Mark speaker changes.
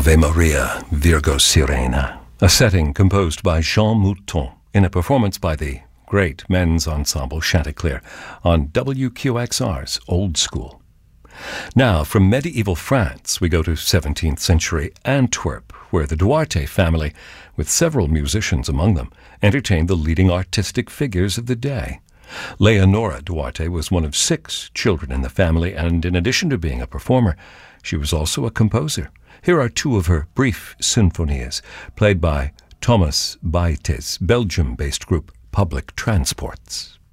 Speaker 1: Ave Maria, Virgo Sirena, a setting composed by Jean Mouton in a performance by the great men's ensemble Chanticleer on WQXR's Old School. Now, from medieval France, we go to 17th century Antwerp, where the Duarte family, with several musicians among them, entertained the leading artistic figures of the day. Leonora Duarte was one of 6 children in the family, and in addition to being a performer, she was also a composer. Here are 2 of her brief sinfonias, played by Thomas Baete's Belgium-based group Public Transports.